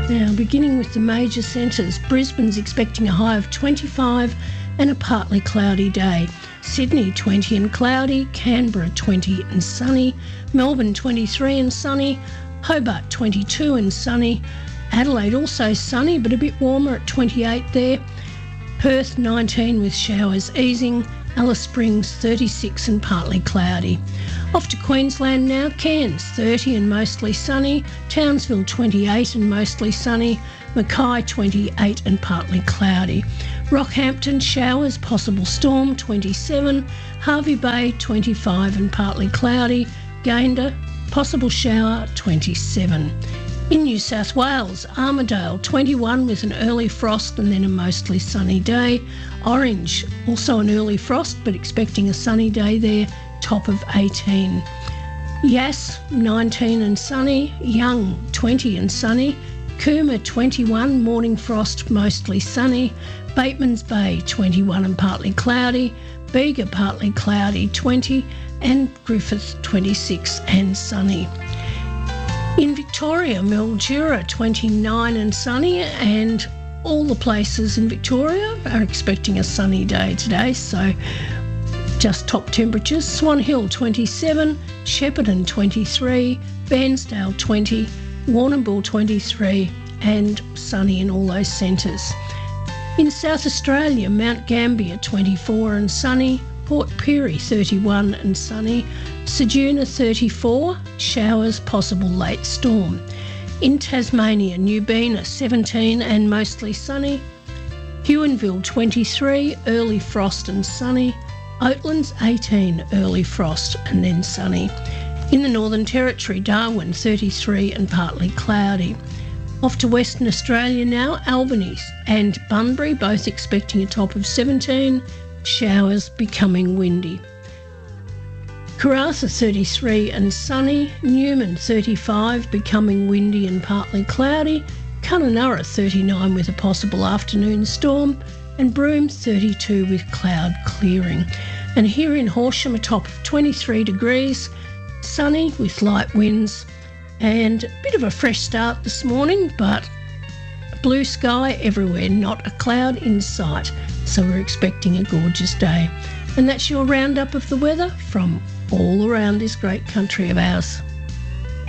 Now, beginning with the major centres, Brisbane's expecting a high of 25 and a partly cloudy day. Sydney 20 and cloudy, Canberra 20 and sunny, Melbourne 23 and sunny, Hobart 22 and sunny, Adelaide also sunny but a bit warmer at 28 there, Perth 19 with showers easing, Alice Springs 36 and partly cloudy. Off to Queensland now, Cairns 30 and mostly sunny, Townsville 28 and mostly sunny, Mackay 28 and partly cloudy. Rockhampton showers, possible storm 27, Hervey Bay 25 and partly cloudy, Gayndah possible shower 27. In New South Wales, Armidale 21 with an early frost and then a mostly sunny day. Orange, also an early frost but expecting a sunny day there, top of 18. Yass 19 and sunny, Young 20 and sunny, Cooma 21, morning frost, mostly sunny, Batemans Bay 21 and partly cloudy, Bega partly cloudy 20 and Griffith 26 and sunny. In Victoria, Mildura 29 and sunny, and all the places in Victoria are expecting a sunny day today, so just top temperatures. Swan Hill 27, Shepparton 23, Bairnsdale 20, Warrnambool 23 and sunny in all those centres. In South Australia, Mount Gambier 24 and sunny, Port Pirie 31 and sunny, Ceduna 34, showers, possible late storm. In Tasmania, Newbena 17 and mostly sunny, Huonville 23, early frost and sunny, Oatlands 18, early frost and then sunny. In the Northern Territory, Darwin 33 and partly cloudy. Off to Western Australia now, Albany and Bunbury both expecting a top of 17, showers becoming windy. Karratha 33 and sunny, Newman 35 becoming windy and partly cloudy, Kununurra 39 with a possible afternoon storm, and Broome 32 with cloud clearing. And here in Horsham, a top of 23 degrees, sunny with light winds and a bit of a fresh start this morning, but blue sky everywhere, not a cloud in sight. So we're expecting a gorgeous day. And that's your roundup of the weather from all around this great country of ours.